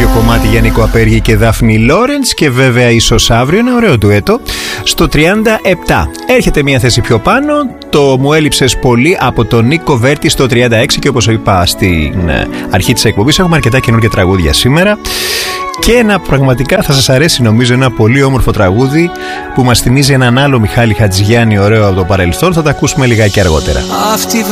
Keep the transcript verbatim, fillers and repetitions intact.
κομμάτι για Νίκο Απέργη και Δάφνη Λόρεντς και βέβαια ίσως αύριο, ένα ωραίο ντουέτο στο τριάντα επτά. Έρχεται μια θέση πιο πάνω, το Μου έλειψες πολύ από τον Νίκο Βέρτη στο τριάντα έξι και όπως είπα στην αρχή της εκπομπής έχουμε αρκετά καινούργια τραγούδια σήμερα. Και ένα πραγματικά θα σας αρέσει νομίζω, ένα πολύ όμορφο τραγούδι που μας θυμίζει έναν άλλο Μιχάλη Χατζηγιάννη ωραίο από το παρελθόν. Θα τα ακούσουμε λιγάκι αργότερα. Αυτή